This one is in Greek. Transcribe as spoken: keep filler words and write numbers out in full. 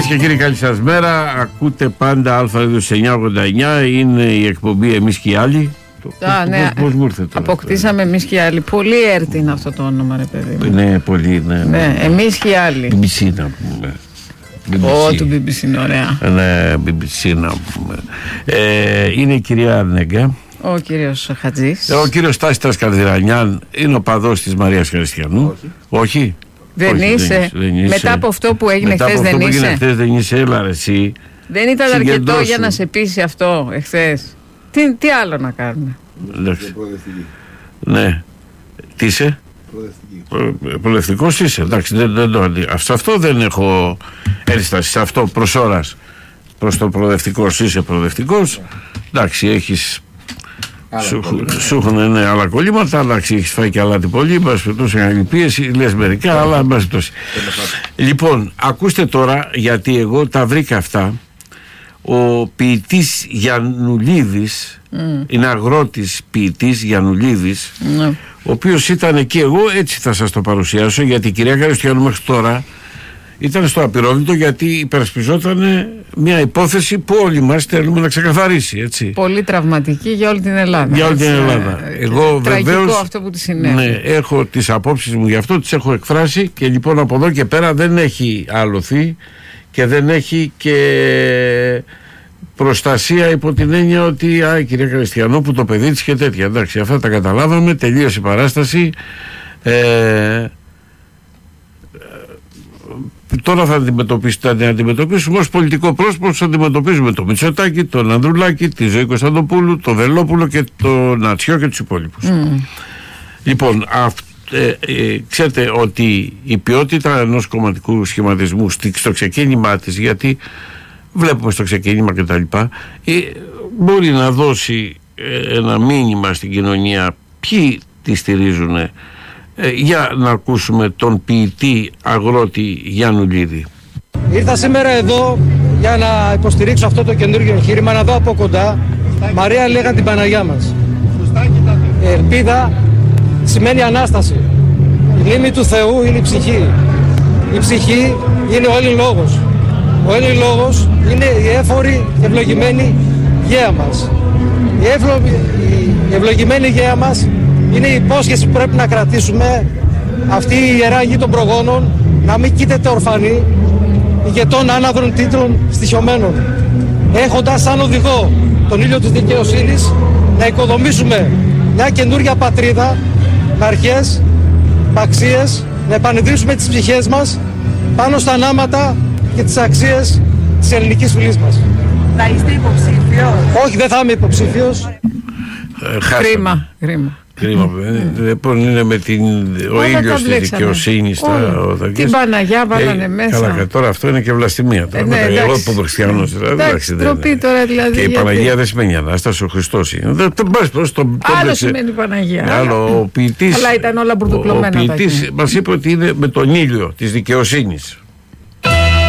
Κυρίες και κύριοι, καλή σας μέρα. Ακούτε πάντα Α εννιά ογδόντα εννιά. Είναι η εκπομπή Εμείς και οι Άλλοι. Α, ναι. Πώς μου ήρθε τώρα? Αποκτήσαμε Εμείς και οι Άλλοι. Πολύ έρτη είναι αυτό το όνομα, ρε παιδί. Ναι, πολύ, ναι. Ναι, Εμείς και οι Άλλοι. μπι μπι σι να πούμε. Ω, του μπι μπι σι είναι ωραία. Ναι, μπι μπι σι να πούμε. Ε, είναι η κυρία Αρνέγκα. Ο κύριος Χατζής. Ο κύριος Τάσης Καρδιρανιάν είναι ο παδός της Μαρίας Χριστιανού. Όχι. Όχι. Δεν, Όχι, είσαι. δεν είσαι. Δεν είσαι. Μετά από αυτό που έγινε Μετά χθες από δεν αυτό είσαι. Που έγινε χθες δεν είσαι, έλα ρε εσύ. Δεν ήταν αρκετό Συγκεντρώσου. για να σε πείσει αυτό εχθές. Τι, τι άλλο να κάνουμε? Εντάξει. Ναι. Τι είσαι? Προοδευτική. Προοδευτικός είσαι. Εντάξει, δεν, δεν, δεν, σε αυτό δεν έχω ένσταση. Σε αυτό προς ώρας. Προς το προοδευτικό είσαι προοδευτικός. Εντάξει, έχεις. Σου, σου έχουν ναι, άλλα κολλήματα, αλλά έχεις φάει και άλλα την πολύ. Μπας περιπτώσει άλλη πίεση, λες μερικά, αλλά μπας περιπτώσει. Λοιπόν, ακούστε τώρα, γιατί εγώ τα βρήκα αυτά. Ο ποιητής Γιαννουλίδης, mm. είναι αγρότης ποιητής Γιαννουλίδης, mm. ο οποίος ήταν εκεί, εγώ έτσι θα σας το παρουσιάσω, γιατί η κυρία Χριστιανού μέχρι τώρα ήταν στο απειρόβλητο, γιατί υπερασπιζόταν μια υπόθεση που όλοι μας θέλουμε να ξεκαθαρίσει, έτσι. Πολύ τραυματική για όλη την Ελλάδα. Για όλη την Ελλάδα. Ε, Εγώ βεβαίως αυτό που τη συνέβη. Ναι, έχω τις απόψεις μου γι' αυτό, τις έχω εκφράσει και λοιπόν από εδώ και πέρα δεν έχει άλλωθεί και δεν έχει και προστασία υπό την έννοια ότι α, η κυρία Χριστιανού που το παιδί της και τέτοια. Εντάξει, αυτά τα καταλάβαμε, τελείωσε η παράσταση. Ε, Τώρα θα αντιμετωπίσουμε, θα αντιμετωπίσουμε ως πολιτικό πρόσωπο, θα αντιμετωπίζουμε το Μητσοτάκη, τον Ανδρουλάκη, τη Ζωή Κωνσταντοπούλου, τον Βελόπουλο και τον Νατσιό και τους υπόλοιπους. Mm. Λοιπόν, αυ, ε, ε, ξέρετε ότι η ποιότητα ενός κομματικού σχηματισμού στο ξεκίνημά της, γιατί βλέπουμε στο ξεκίνημα και τα λοιπά, ε, μπορεί να δώσει ε, ένα μήνυμα στην κοινωνία ποιοι τη στηρίζουν. Ε, για να ακούσουμε τον ποιητή αγρότη Γιαννουλίδη. Ήρθα σήμερα εδώ για να υποστηρίξω αυτό το καινούργιο εγχείρημα, να δω από κοντά. Μαρία λέγαν την Παναγιά μας. Ελπίδα σημαίνει Ανάσταση. Η λίμνη του Θεού είναι η ψυχή. Η ψυχή είναι ο Έλλην λόγος. Ο Έλλην λόγος είναι η έφορη και ευλογημένη γέα μας. Η, ευλο... η ευλογημένη γέα μας είναι η υπόσχεση που πρέπει να κρατήσουμε, αυτή η ιερά γη των προγόνων, να μην κοίταται ορφανή, ηγετών άναδρων τίτλων στοιχειωμένων. Έχοντας σαν οδηγό τον ήλιο της δικαιοσύνης, να οικοδομήσουμε μια καινούργια πατρίδα με αρχές, με αξίες, να επανειδρύσουμε τις ψυχές μας πάνω στα ανάματα και τις αξίες της ελληνικής φυλής μας. Θα είστε υποψήφιος? Όχι, δεν θα είμαι υποψήφιος. Κρίμα, κρίμα. Κρίμα, λοιπόν είναι με την, ο ήλιος της δικαιοσύνης. Την Παναγιά βάλανε μέσα. Καλά, τώρα αυτό είναι και βλαστημία. Ε, ναι, εγώ που είμαι χριστιανός. Εντάξει, τροπή τώρα δηλαδή. Και η Παναγία δεν σημαίνει Ανάσταση, ο Χριστός είναι. Άλλο σημαίνει Παναγία. Άλλο, ο ποιητής, αλλά ήταν όλα μπουρδουκλωμένα. Ο ποιητής μας είπε ότι είναι με τον ήλιο της δικαιοσύνης.